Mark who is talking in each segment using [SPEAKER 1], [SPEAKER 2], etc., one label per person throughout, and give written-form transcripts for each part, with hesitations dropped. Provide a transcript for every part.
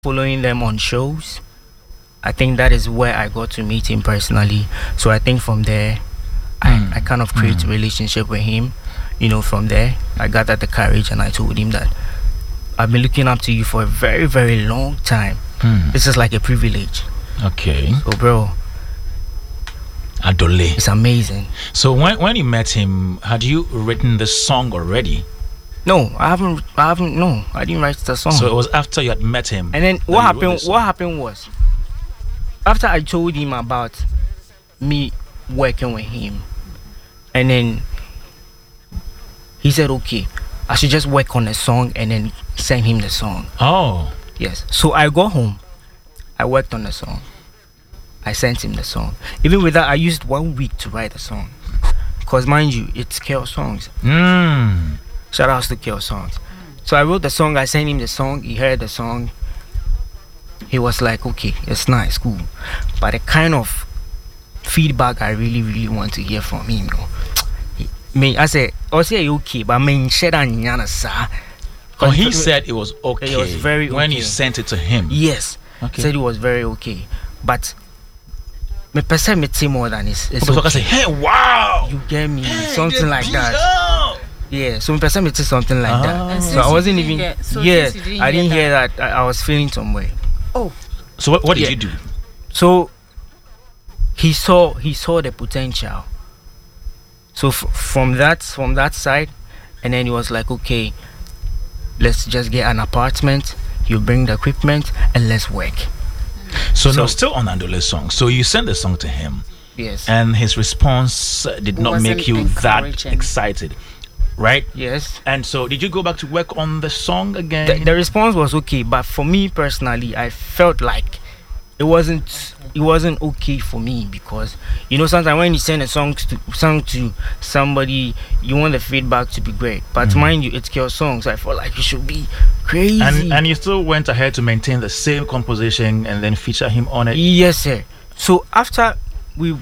[SPEAKER 1] following them on shows. I think that is where I got to meet him personally. So I think from there, I kind of create a relationship with him. From there, I got the courage and I told him that I've been looking up to you for a very, very long time. This is like a privilege.
[SPEAKER 2] Okay.
[SPEAKER 1] So, bro,
[SPEAKER 2] Adole.
[SPEAKER 1] it's amazing.
[SPEAKER 2] So when you met him, had you written the song already?
[SPEAKER 1] No, I haven't. No, I didn't write the song.
[SPEAKER 2] So it was after you had met him.
[SPEAKER 1] And then
[SPEAKER 2] that
[SPEAKER 1] what
[SPEAKER 2] you wrote
[SPEAKER 1] happened?
[SPEAKER 2] the song.
[SPEAKER 1] What happened was, after I told him about me working with him, and then he said, "Okay, I should just work on a song and then send him the song."
[SPEAKER 2] Oh.
[SPEAKER 1] Yes. So I got home. I worked on the song. I sent him the song. Even with that, I used 1 week to write the song. Cause mind you, it's Kel Songs. Shout outs to Kel Songs. So I wrote the song. I sent him the song. He heard the song. He was like, "Okay, it's nice, cool." But the kind of feedback I really, really want to hear from him, I said, okay, but I mean,
[SPEAKER 2] Oh, he said it was okay.
[SPEAKER 1] It was very
[SPEAKER 2] when
[SPEAKER 1] okay.
[SPEAKER 2] you sent it to him.
[SPEAKER 1] Yes.
[SPEAKER 2] Okay.
[SPEAKER 1] Said it was very okay. But me person me see more than it's
[SPEAKER 2] So I
[SPEAKER 1] okay.
[SPEAKER 2] say, hey, wow.
[SPEAKER 1] You get me?
[SPEAKER 2] Hey,
[SPEAKER 1] Something like that.
[SPEAKER 2] oh.
[SPEAKER 1] Yeah, so me person me see something like that.
[SPEAKER 3] And
[SPEAKER 1] So
[SPEAKER 3] since
[SPEAKER 1] I
[SPEAKER 3] you
[SPEAKER 1] wasn't
[SPEAKER 3] didn't
[SPEAKER 1] even
[SPEAKER 3] hear- so
[SPEAKER 1] yeah,
[SPEAKER 3] since you
[SPEAKER 1] I didn't hear that. I was feeling some way.
[SPEAKER 3] Oh,
[SPEAKER 2] So what did
[SPEAKER 1] Yeah.
[SPEAKER 2] you do?
[SPEAKER 1] So he saw the potential. So from that side, and then he was like, "Okay, let's just get an apartment. You bring the equipment and let's work."
[SPEAKER 2] So,
[SPEAKER 1] So-
[SPEAKER 2] no, still on Andole's song. So you sent the song to him,
[SPEAKER 1] Yes.
[SPEAKER 2] and his response did not
[SPEAKER 3] Wasn't
[SPEAKER 2] make you that
[SPEAKER 3] encouraging.
[SPEAKER 2] excited, right?
[SPEAKER 1] Yes.
[SPEAKER 2] And so, did you go back to work on the song again?
[SPEAKER 1] The response was okay, but for me personally, I felt like it wasn't okay for me, because sometimes when you send a song to somebody, you want the feedback to be great, but mind you, it's your song, so I felt like it should be crazy.
[SPEAKER 2] and you still went ahead to maintain the same composition and then feature him on it.
[SPEAKER 1] Yes, sir. So after we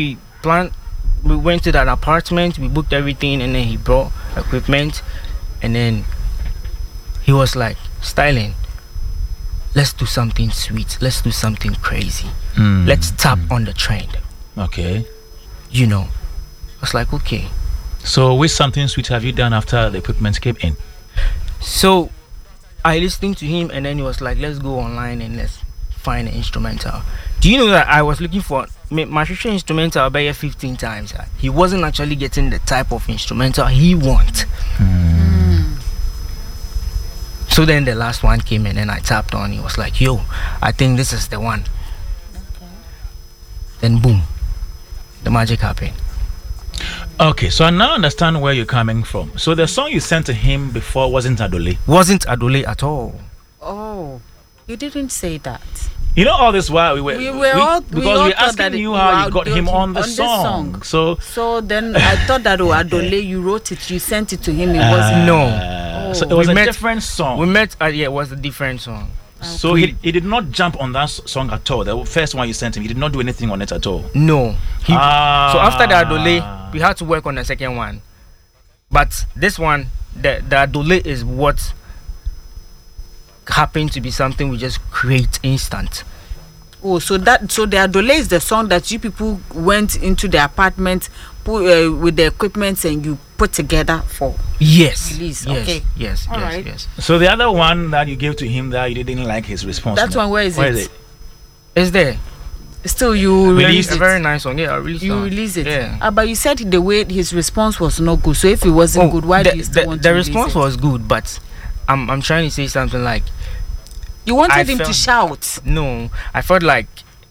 [SPEAKER 1] went to that apartment, we booked everything, and then he brought equipment, and then he was like, "Styling, let's do something sweet, let's do something crazy, let's tap on the trend."
[SPEAKER 2] Okay.
[SPEAKER 1] I was like, okay.
[SPEAKER 2] So, which something sweet have you done after the equipment came in?
[SPEAKER 1] So I listened to him, and then he was like, "Let's go online and let's find an instrumental." Do you know that I was looking for my future instrumental about 15 times? He wasn't actually getting the type of instrumental he want. So then the last one came in, and I tapped on. He was like, "Yo, I think this is the one." Then boom, the magic happened.
[SPEAKER 2] Okay, so I now understand where you're coming from. So the song you sent to him before wasn't Adole.
[SPEAKER 1] Wasn't Adole at all.
[SPEAKER 3] oh, you didn't say that.
[SPEAKER 2] You know, all this while we were
[SPEAKER 3] We all
[SPEAKER 2] because
[SPEAKER 3] thought
[SPEAKER 2] we're
[SPEAKER 3] that
[SPEAKER 2] asking you how you got him on the
[SPEAKER 3] this
[SPEAKER 2] song. So
[SPEAKER 3] So then I thought that Adole, you wrote it, you sent it to him. It wasn't.
[SPEAKER 1] No.
[SPEAKER 2] So it was
[SPEAKER 1] We
[SPEAKER 2] a
[SPEAKER 1] met-
[SPEAKER 2] different song.
[SPEAKER 1] We met. Yeah, it was a different song.
[SPEAKER 2] So he did not jump on that song at all. The first one you sent him, he did not do anything on it at all.
[SPEAKER 1] No. So after the Adole,
[SPEAKER 2] Ah.
[SPEAKER 1] we had to work on the second one. But this one, the Adole is what happened to be something we just create instant.
[SPEAKER 3] Oh, so the Adole is the song that you people went into the apartment with the equipment and you put together for.
[SPEAKER 1] Yes.
[SPEAKER 3] Release,
[SPEAKER 1] Yes.
[SPEAKER 3] okay.
[SPEAKER 1] Yes.
[SPEAKER 3] All
[SPEAKER 1] yes.
[SPEAKER 3] right.
[SPEAKER 1] Yes.
[SPEAKER 2] So the other one that you gave to him that you didn't like his response.
[SPEAKER 3] That one, where is it?
[SPEAKER 1] It's there.
[SPEAKER 3] Still, you
[SPEAKER 2] Release
[SPEAKER 3] released
[SPEAKER 1] A
[SPEAKER 3] it.
[SPEAKER 1] very nice song. Yeah, I released
[SPEAKER 3] You
[SPEAKER 1] it.
[SPEAKER 3] release it.
[SPEAKER 1] Yeah.
[SPEAKER 3] But you said the way his response was not good. So if it wasn't good, why do you still want to
[SPEAKER 1] the
[SPEAKER 3] release
[SPEAKER 1] response
[SPEAKER 3] it?
[SPEAKER 1] was good, but I'm trying to say something like,
[SPEAKER 3] You wanted
[SPEAKER 1] I
[SPEAKER 3] him to
[SPEAKER 1] felt-
[SPEAKER 3] shout.
[SPEAKER 1] no, I felt like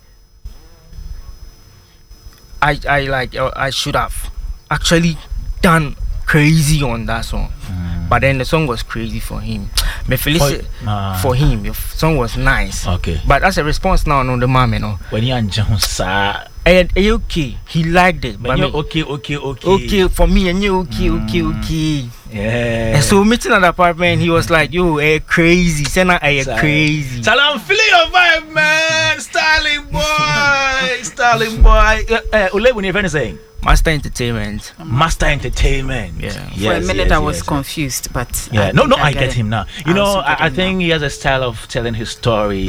[SPEAKER 1] I should have actually done crazy on that song, but then the song was crazy for him. Me felicit for him. The song was nice.
[SPEAKER 2] Okay.
[SPEAKER 1] But as a response now, no, the man,
[SPEAKER 2] When you and John sir.
[SPEAKER 1] and okay, he liked it.
[SPEAKER 2] When
[SPEAKER 1] But
[SPEAKER 2] you're
[SPEAKER 1] me, okay for me, and you okay.
[SPEAKER 2] Yeah.
[SPEAKER 1] And so meeting at the apartment, he was like, "Yo, crazy, send her crazy."
[SPEAKER 2] So I'm feeling your vibe, man. Styling boy. Styling boy. Ule, when you're saying?
[SPEAKER 1] Master Entertainment.
[SPEAKER 2] Master Entertainment.
[SPEAKER 1] Yeah.
[SPEAKER 3] For a minute, I was confused, but
[SPEAKER 2] yeah,
[SPEAKER 3] I
[SPEAKER 2] I get him now. You know, I
[SPEAKER 3] also get him
[SPEAKER 2] think he has a style of telling his story